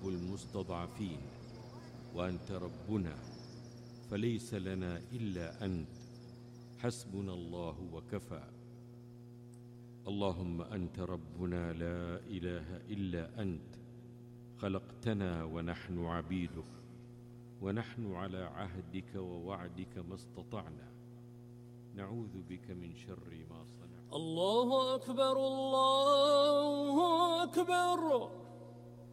رب المستضعفين، وأنت ربنا فليس لنا إلا أنت، حسبنا الله وكفى. اللهم أنت ربنا لا إله إلا أنت، خلقتنا ونحن عبيدك، ونحن على عهدك ووعدك ما استطعنا، نعوذ بك من شر ما صنعنا. الله أكبر الله أكبر.